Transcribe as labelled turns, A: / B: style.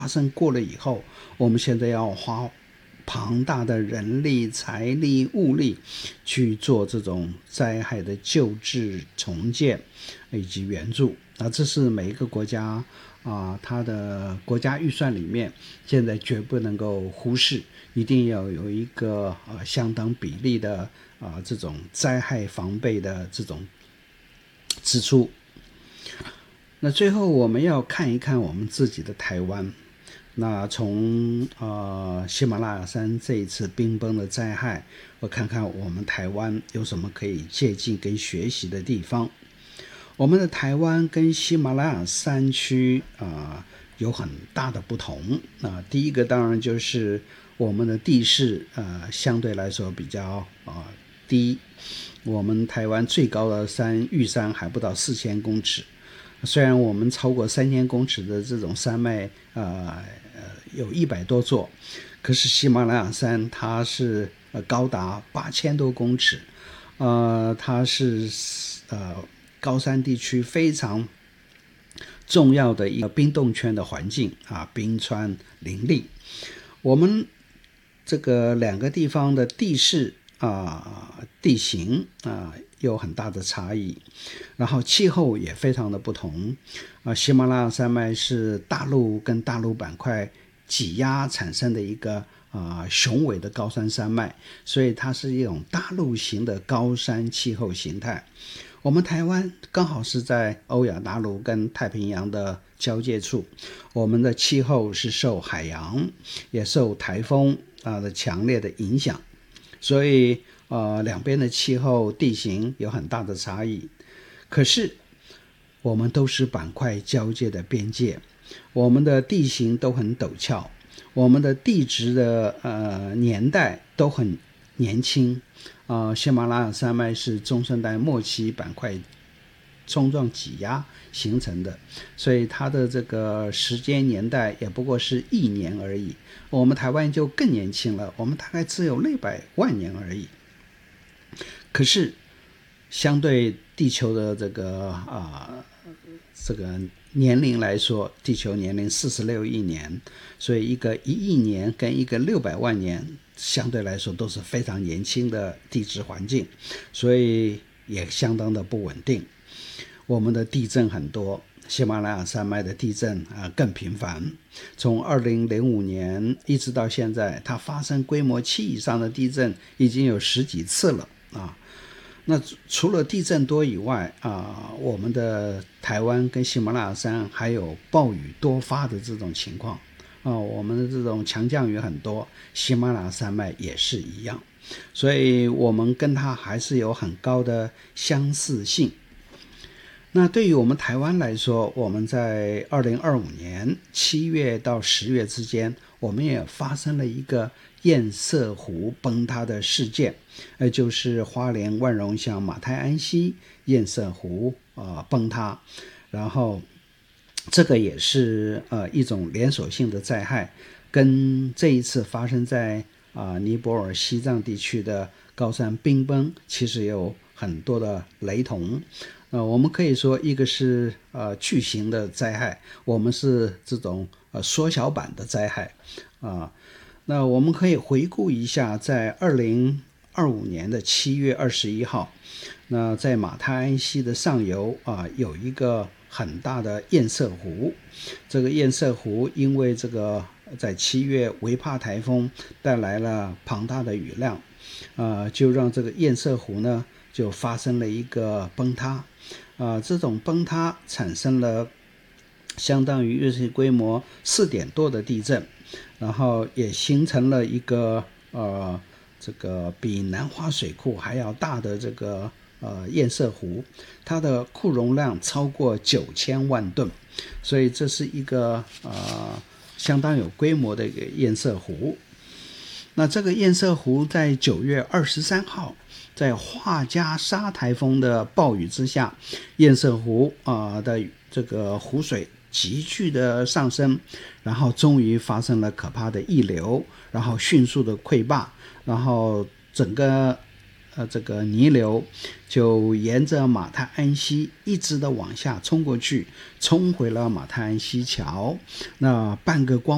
A: 生过了以后，我们现在要花庞大的人力、财力、物力去做这种灾害的救治、重建以及援助。这是每一个国家它的国家预算里面现在绝不能够忽视，一定要有一个相当比例的这种灾害防备的这种支出。那最后我们要看一看我们自己的台湾。那从喜马拉雅山这一次冰崩的灾害，我看看我们台湾有什么可以借鉴跟学习的地方。我们的台湾跟喜马拉雅山区有很大的不同。第一个当然就是我们的地势相对来说比较低。我们台湾最高的山玉山还不到4000公尺，虽然我们超过3000公尺的这种山脉有100多座，可是喜马拉雅山它是高达8000多公尺，它是高山地区非常重要的一个冰冻圈的环境冰川林立。我们这个两个地方的地势地形有很大的差异，然后气候也非常的不同。喜马拉雅山脉是大陆跟大陆板块挤压产生的一个雄伟的高山山脉，所以它是一种大陆型的高山气候形态。我们台湾刚好是在欧亚大陆跟太平洋的交界处，我们的气候是受海洋也受台风的强烈的影响，所以两边的气候地形有很大的差异。可是我们都是板块交界的边界，我们的地形都很陡峭，我们的地质的年代都很年轻。喜马拉雅山脉是中生代末期板块冲撞挤压形成的，所以它的这个时间年代也不过是1年而已。我们台湾就更年轻了，我们大概只有600万年而已。可是相对地球的这个年龄来说，地球年龄46亿年，所以一个1亿年跟一个600万年相对来说都是非常年轻的地质环境，所以也相当的不稳定。我们的地震很多，喜马拉雅山脉的地震更频繁，从2005年一直到现在，它发生规模7以上的地震已经有10几次了那除了地震多以外我们的台湾跟喜马拉雅山还有暴雨多发的这种情况我们的这种强降雨很多，喜马拉雅山脉也是一样，所以我们跟它还是有很高的相似性。那对于我们台湾来说，我们在2025年7月到10月之间，我们也发生了一个堰塞湖崩塌的事件，就是花莲万荣乡马太安溪堰塞湖崩塌，然后这个也是一种连锁性的灾害，跟这一次发生在尼泊尔西藏地区的高山冰崩其实有很多的雷同。我们可以说一个是巨型的灾害，我们是这种缩小版的灾害那我们可以回顾一下，在2025年的7月21号，那在马太安溪的上游有一个很大的堰塞湖。这个堰塞湖因为这个在7月维帕台风带来了庞大的雨量就让这个堰塞湖呢就发生了一个崩塌这种崩塌产生了相当于日系规模4点多的地震，然后也形成了一个这个比南华水库还要大的这个堰塞湖，它的库容量超过9000万吨，所以这是一个相当有规模的一个堰塞湖。那这个堰塞湖在9月23号在画家沙台风的暴雨之下，堰塞湖的这个湖水急剧的上升，然后终于发生了可怕的溢流，然后迅速的溃坝，然后整个这个泥流就沿着马太安溪一直的往下冲过去，冲回了马太安溪桥。那半个光